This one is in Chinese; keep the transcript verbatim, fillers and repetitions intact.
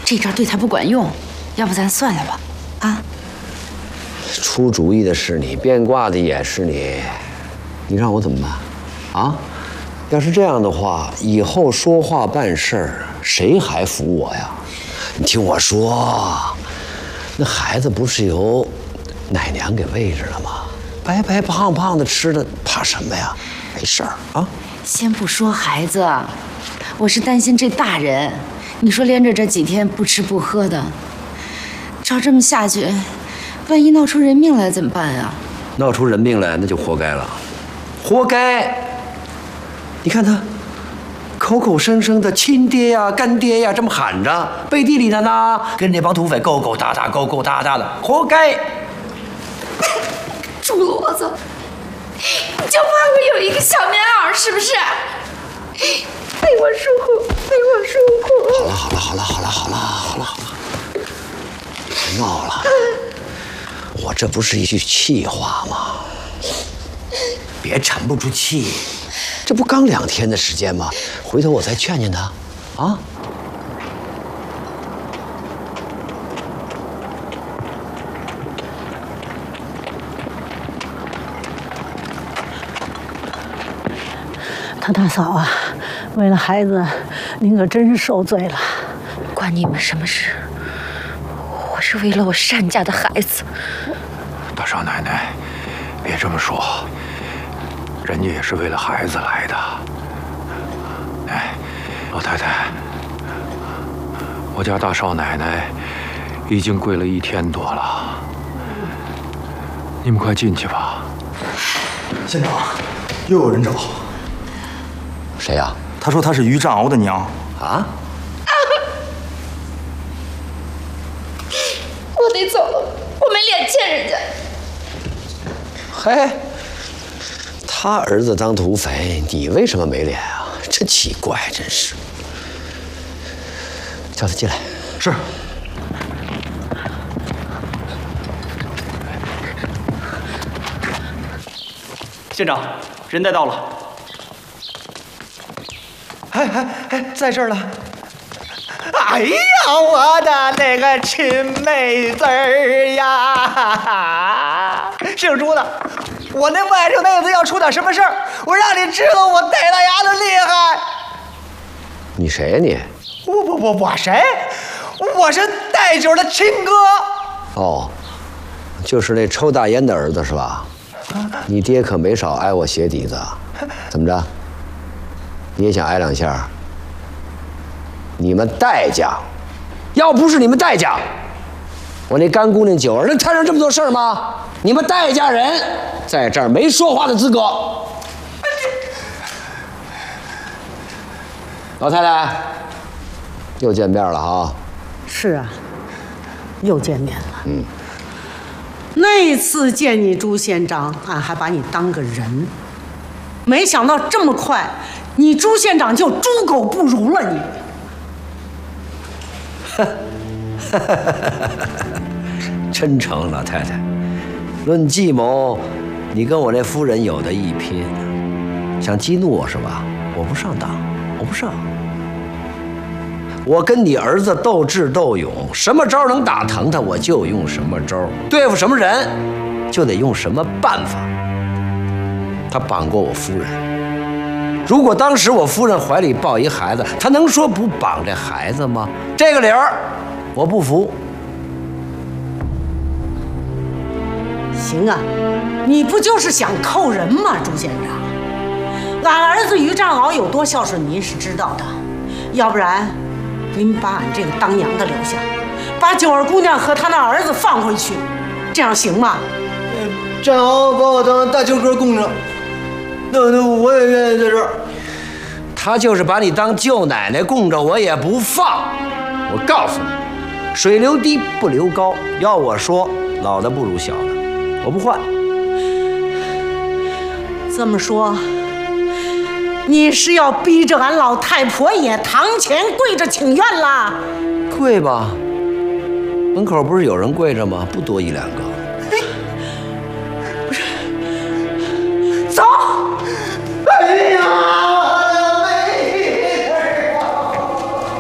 这招对他不管用，要不咱算了吧？啊？ 出主意的是你，变卦的也是你，你让我怎么办？啊？要是这样的话，以后说话办事儿，谁还服我呀？你听我说，那孩子不是由奶娘给喂着了吗？白白胖胖的吃的，怕什么呀？没事儿啊。 先不说孩子，我是担心这大人。你说连着这几天不吃不喝的，照这么下去，万一闹出人命来怎么办呀？ 闹出人命来，那就活该了，活该！你看他，口口声声的亲爹呀、干爹呀，这么喊着，背地里的呢，跟那帮土匪勾勾搭搭、勾勾搭搭的，活该！ 猪骡子，你就怕我有一个小棉袄是不是？陪我受苦，陪我受苦。 好了好了好了好了好了好了好了，别闹了，我这不是一句气话吗？别沉不住气，这不刚两天的时间吗？回头我再劝劝他，啊。 他大嫂啊，为了孩子，您可真是受罪了。 关你们什么事？我是为了我单家的孩子。 大少奶奶，别这么说，人家也是为了孩子来的。哎，老太太，我家大少奶奶已经跪了一天多了，你们快进去吧。 县长，又有人找。 谁呀？ 他说他是于占鳌的娘。 啊？ 我得走了，我没脸见人家。 嘿，他儿子当土匪，你为什么没脸啊？真奇怪，真是。叫他进来。 是。 县长，人带到了。 哎哎哎，在这儿了！哎呀，我的那个亲妹子儿呀，姓朱的，我那外甥那子要出点什么事儿，我让你知道我逮他丫的厉害。 你谁呀你？ 我我我我谁？我是带酒的亲哥。 哦，就是那抽大烟的儿子是吧？你爹可没少挨我鞋底子，怎么着？你也想挨两下？你们戴家，要不是你们戴家，我那干姑娘九儿能摊上这么多事儿吗？你们戴家人在这儿没说话的资格。老太太，又见面了哈。 是啊，又见面了。 嗯。 那次见你朱县长，俺还把你当个人，没想到这么快，你朱县长就猪狗不如了你。 真成，老太太，论计谋，你跟我这夫人有的一拼。想激怒我是吧？我不上当，我不上。我跟你儿子斗智斗勇，什么招能打疼他，我就用什么招；对付什么人，就得用什么办法。他绑过我夫人，如果当时我夫人怀里抱一孩子，他能说不绑这孩子吗？这个理儿，我不服。 行啊，你不就是想扣人吗，朱县长？俺儿子于占鳌有多孝顺，您是知道的。要不然，您把俺这个当娘的留下，把九儿姑娘和她那儿子放回去，这样行吗？ 占鳌把我当大舅哥供着，那那我也愿意在这儿。 他就是把你当舅奶奶供着，我也不放。我告诉你，水流低不流高。要我说，老的不如小的，我不换。 这么说，你是要逼着俺老太婆也堂前跪着请愿啦？ 跪吧，门口不是有人跪着吗？不多一两个。 不是，走！哎呀！